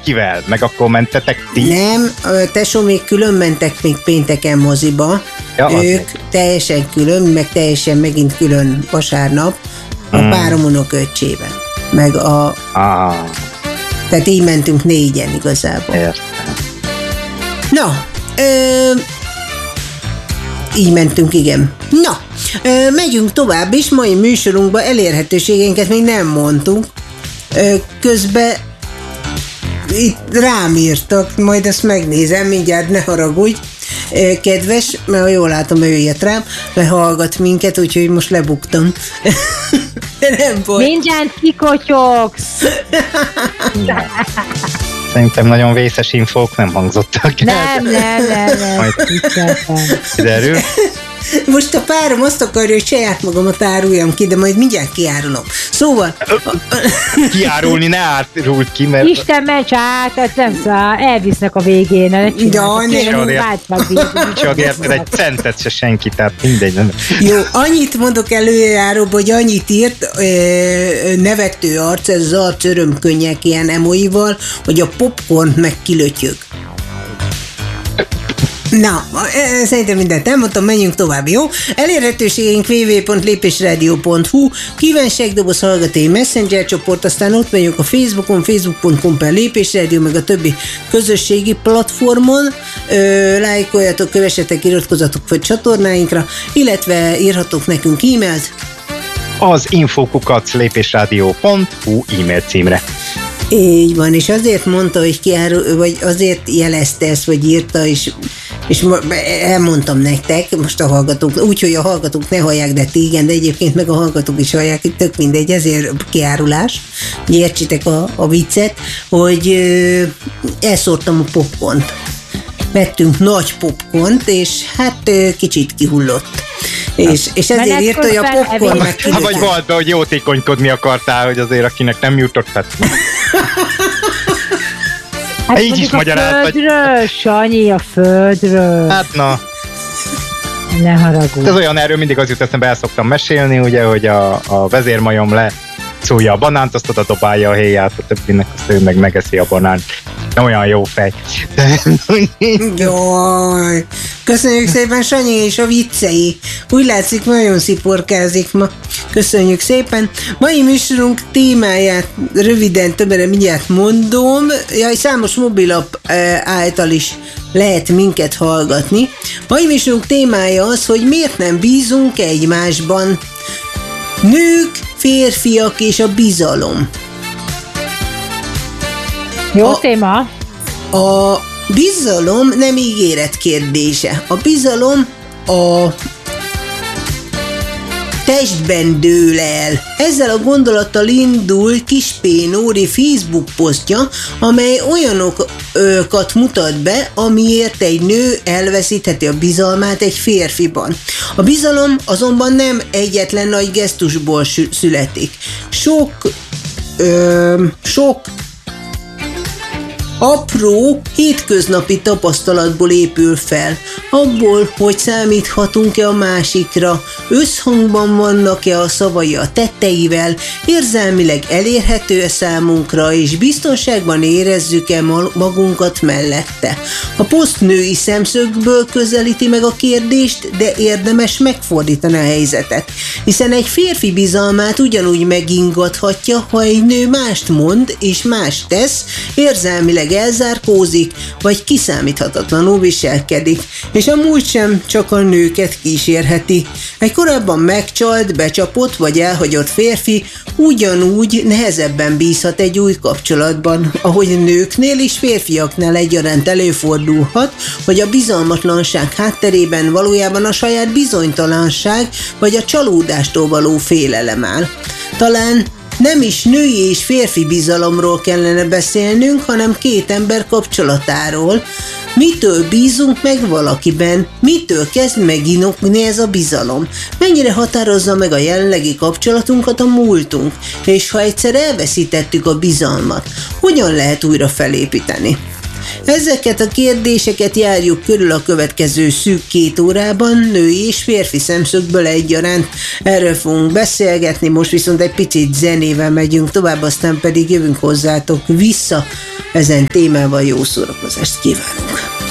kivel? Meg akkor mentetek ti? Nem, tesó, még külön mentek még pénteken moziba. Ja, ők teljesen külön, meg teljesen megint külön vasárnap a párom unoköccsével. Meg a... Tehát így mentünk 4-en igazából. Értem. Na, így mentünk, igen. Na, megyünk tovább is, mai műsorunkban elérhetőségeinket még nem mondtunk. Közben itt rám írtak, majd ezt megnézem, mindjárt ne haragudj, kedves, mert ha jól látom, ő ilyet rám, lehallgat minket, úgyhogy most lebuktam. Nem volt. Mindjárt kikotyogsz! Szerintem nagyon vészes infók nem hangzottak. Nem. Majd kiderül. Most a párom azt akarja, hogy saját magamat áruljam ki, de majd mindjárt kiárulom. Szóval... Kiárulni ne árult ki, mert... Isten ments át, nem száll, elvisznek a végén. Csak érted, egy centet se senki, tehát mindegy. Nem. Jó, annyit mondok előjáróba, hogy annyit írt nevető arc, ez az arc örömkönnyek ilyen emoival, hogy a popcornt meg kilötyög. Na, szerintem mindent elmondtam, menjünk tovább, jó? Elérhetőségeink www.lépésradio.hu, kívánságdoboz hallgatói messenger csoport, aztán ott megyünk a Facebookon, facebook.com/lépésradio, meg a többi közösségi platformon, lájkoljatok, kövessetek, iratkozzatok fel csatornáinkra, illetve írhatok nekünk e-mailt. Az info@lépésradio.hu e-mail címre. Így van, és azért mondta, hogy vagy azért jelezte ezt, vagy írta, és elmondtam nektek, most a hallgatók, úgyhogy a hallgatók ne hallják, de ti igen, de egyébként meg a hallgatók is hallják, itt tök mindegy, ezért kiárulás, értsétek a viccet, hogy elszórtam a popcornt. Vettünk nagy popcornt, és hát kicsit kihullott. És ezért írt, hogy a popcorn meg kilőtt. Vagy volt be, hogy jótékonykodni akartál, hogy azért akinek nem jutott, hát... Hát így is magyaráz, vagy... Földről, Sanyi, a földről. Hát na. Ne haragudj. Ez olyan, erről mindig az jut eszembe, el szoktam mesélni, ugye, hogy a vezérmajom szúrja a banánt, azt oda dobálja a héját, a többinek azt ő meg megeszi a banánt. Olyan jó fej. Jaj, köszönjük szépen, Sanyi, és a viccei. Úgy látszik, nagyon sziporkázik ma. Köszönjük szépen. Mai műsorunk témáját röviden, többre mindjárt mondom. Jaj, számos mobilap által is lehet minket hallgatni. Mai műsorunk témája az, hogy miért nem bízunk egymásban. Nők, férfiak és a bizalom. Jó téma. A bizalom nem ígéret kérdése. A bizalom a testben dől el. Ezzel a gondolattal indul Kispé Nóri Facebook posztja, amely olyanokat mutat be, amiért egy nő elveszítheti a bizalmát egy férfiban. A bizalom azonban nem egyetlen nagy gesztusból születik. Sok apró, hétköznapi tapasztalatból épül fel. Abból, hogy számíthatunk-e a másikra, összhangban vannak-e a szavai a tetteivel, érzelmileg elérhető-e számunkra, és biztonságban érezzük-e magunkat mellette. A poszt női szemszögből közelíti meg a kérdést, de érdemes megfordítani a helyzetet, hiszen egy férfi bizalmát ugyanúgy megingathatja, ha egy nő mást mond és mást tesz, érzelmileg elzárkózik, vagy kiszámíthatatlanul viselkedik, és amúgy sem csak a nőket kísérheti. Egy korábban megcsalt, becsapott vagy elhagyott férfi ugyanúgy nehezebben bízhat egy új kapcsolatban, ahogy nőknél és férfiaknál egyaránt előfordulhat, hogy a bizalmatlanság hátterében valójában a saját bizonytalanság vagy a csalódástól való félelem áll. Talán nem is női és férfi bizalomról kellene beszélnünk, hanem két ember kapcsolatáról. Mitől bízunk meg valakiben? Mitől kezd meginokni ez a bizalom? Mennyire határozza meg a jelenlegi kapcsolatunkat a múltunk? És ha egyszer elveszítettük a bizalmat, hogyan lehet újra felépíteni? Ezeket a kérdéseket járjuk körül a következő szűk 2 órában, női és férfi szemszögből egyaránt. Erről fogunk beszélgetni, most viszont egy picit zenével megyünk tovább, aztán pedig jövünk hozzátok vissza. Ezen témával jó szórakozást kívánunk!